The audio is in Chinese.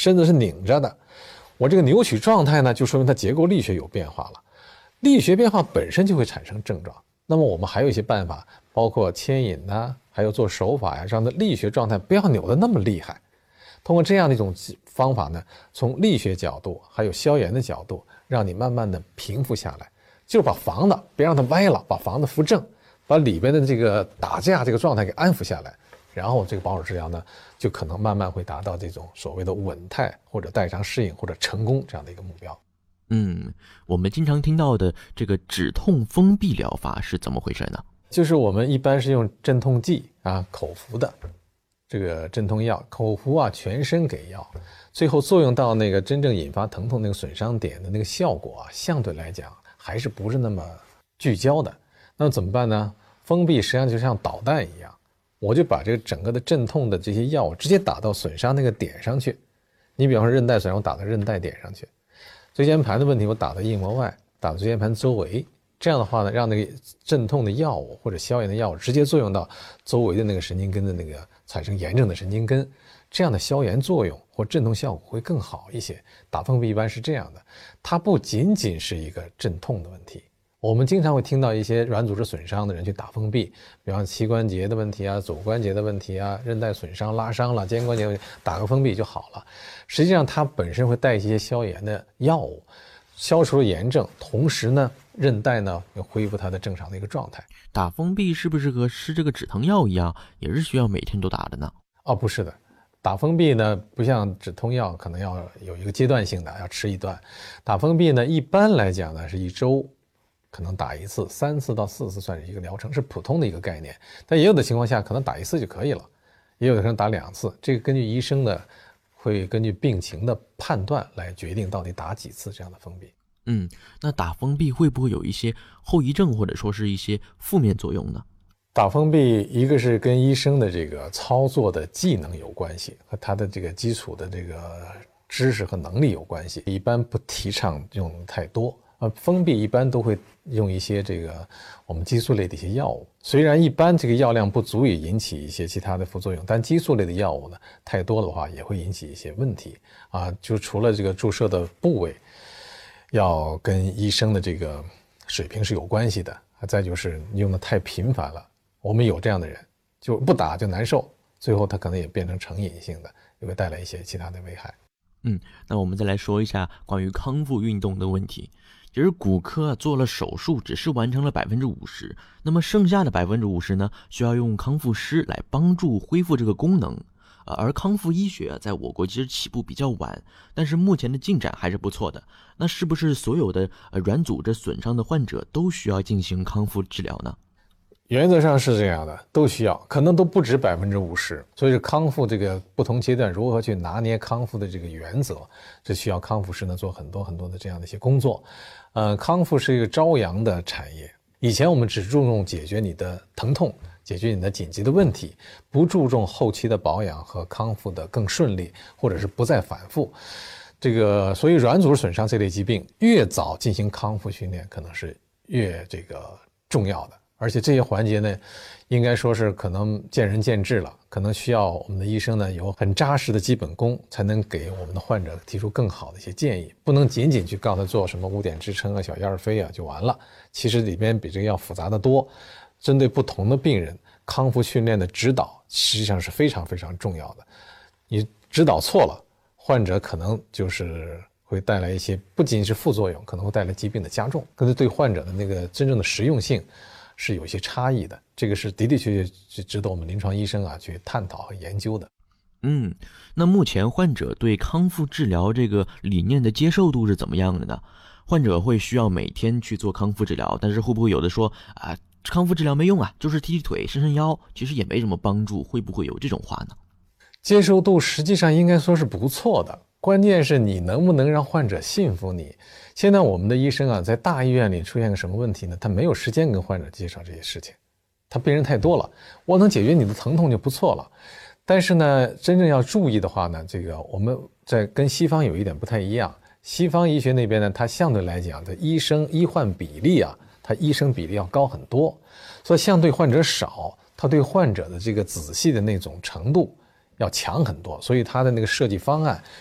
身子是拧着的。我这个扭曲状态呢，就说明它结构力学有变化了。力学变化本身就会产生症状。那么我们还有一些办法，包括牵引呐，还有做手法呀，让它力学状态不要扭得那么厉害。通过这样的一种方法呢，从力学角度还有消炎的角度，让你慢慢的平复下来，就是把房子别让它歪了，把房子扶正，把里边的这个打架这个状态给安抚下来，然后这个保守治疗呢，就可能慢慢会达到这种所谓的稳态或者代偿适应或者成功这样的一个目标。 我们经常听到的这个止痛封闭疗法是怎么回事呢？ 就是我们一般是用镇痛剂啊，口服的这个镇痛药，口服啊，全身给药，最后作用到那个真正引发疼痛那个损伤点的那个效果啊，相对来讲还是不是那么聚焦的。那么怎么办呢？封闭实际上就像导弹一样，我就把这个整个的镇痛的这些药物直接打到损伤那个点上去。你比方说韧带损伤，我打到韧带点上去；椎间盘的问题，我打到硬膜外，打到椎间盘周围。这样的话呢，让那个镇痛的药物或者消炎的药物直接作用到周围的那个神经根的那个产生炎症的神经根，这样的消炎作用或镇痛效果会更好一些。打封闭一般是这样的，它不仅仅是一个镇痛的问题。我们经常会听到一些软组织损伤的人去打封闭，比方膝关节的问题啊、左关节的问题啊、韧带损伤、拉伤了、肩关节问题，打个封闭就好了。实际上它本身会带一些消炎的药物，消除了炎症，同时呢，韧带呢又恢复它的正常的一个状态。 打封闭是不是和吃这个止疼药一样，也是需要每天都打的呢？ 不是的，打封闭呢不像止痛药可能要有一个阶段性的，要吃一段。打封闭呢一般来讲呢是1周可能打一次，3次到4次算是一个疗程，是普通的一个概念。但也有的情况下可能打1次就可以了，也有的人打2次，这个根据医生的会根据病情的判断来决定到底打几次这样的封闭。 那打封闭会不会有一些后遗症或者说是一些负面作用呢？ 打封闭一个是跟医生的这个操作的技能有关系，和他的这个基础的这个知识和能力有关系，一般不提倡用太多。封闭一般都会用一些这个我们激素类的一些药物，虽然一般这个药量不足以引起一些其他的副作用，但激素类的药物呢太多的话也会引起一些问题啊。就除了这个注射的部位要跟医生的这个水平是有关系的，再就是用的太频繁了，我们有这样的人就不打就难受，最后他可能也变成成瘾性的，也会带来一些其他的危害。 那我们再来说一下关于康复运动的问题。其实骨科做了手术只是完成了50%，那么剩下的50%呢，需要用康复师来帮助恢复这个功能。而康复医学在我国其实起步比较晚，但是目前的进展还是不错的。那是不是所有的软组织损伤的患者都需要进行康复治疗呢？ 原则上是这样的，都需要，可能都不止50%。所以康复这个不同阶段如何去拿捏康复的这个原则，这需要康复师呢做很多很多的这样的一些工作。康复是一个朝阳的产业，以前我们只注重解决你的疼痛，解决你的紧急的问题，不注重后期的保养和康复的更顺利，或者是不再反复。所以软组织损伤这类疾病越早进行康复训练，可能是越这个重要的。而且这些环节呢，应该说是可能见仁见智了，可能需要我们的医生呢有很扎实的基本功，才能给我们的患者提出更好的一些建议，不能仅仅去告诉他做什么5点支撑啊、小燕儿飞啊就完了。其实里边比这个要复杂的多，针对不同的病人，康复训练的指导实际上是非常非常重要的。你指导错了，患者可能就是会带来一些不仅是副作用，可能会带来疾病的加重，可是对患者的那个真正的实用性是有一些差异的，这个是的的确确值得我们临床医生去探讨和研究的。 那目前患者对康复治疗这个理念的接受度是怎么样的呢？患者会需要每天去做康复治疗，但是会不会有的说康复治疗没用啊，就是踢踢腿、伸伸腰，其实也没什么帮助，会不会有这种话呢？ 接受度实际上应该说是不错的，关键是你能不能让患者信服你。现在我们的医生在大医院里出现个什么问题呢？他没有时间跟患者介绍这些事情，他病人太多了，我能解决你的疼痛就不错了。但是呢，真正要注意的话呢，我们在跟西方有一点不太一样。西方医学那边呢，它相对来讲的医患比例它医生比例要高很多，所以相对患者少，它对患者的这个仔细的那种程度要强很多，所以它的那个设计方案